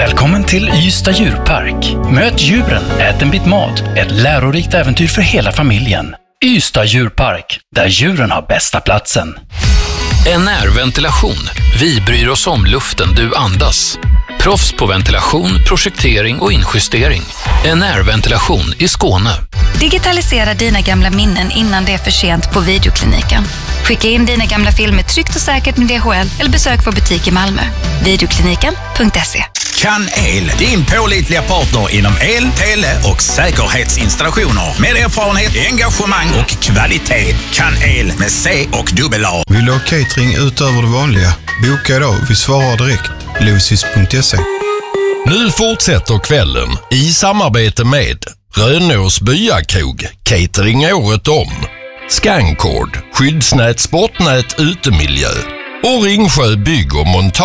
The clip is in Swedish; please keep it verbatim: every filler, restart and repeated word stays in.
Välkommen till Ystad djurpark. Möt djuren, ät en bit mat. Ett lärorikt äventyr för hela familjen. Ystad djurpark, där djuren har bästa platsen. N R-ventilation. Vi bryr oss om luften du andas. Proffs på ventilation, projektering och injustering. N R-ventilation i Skåne. Digitalisera dina gamla minnen innan det är för sent på Videokliniken. Skicka in dina gamla filmer tryggt och säkert med D H L eller besök vår butik i Malmö. Videokliniken punkt se. Kan El, din pålitliga partner inom el, tele och säkerhetsinstallationer. Med erfarenhet, engagemang och kvalitet. Kan El med C och dubbel A. Vill du ha catering utöver det vanliga? Boka idag, vi svarar direkt. Lucis punkt se. Nu fortsätter kvällen i samarbete med Rönås Byakrog, catering året om. Scancord, skyddsnät, sportnät, utemiljö. Och Ringsjö bygg och montage.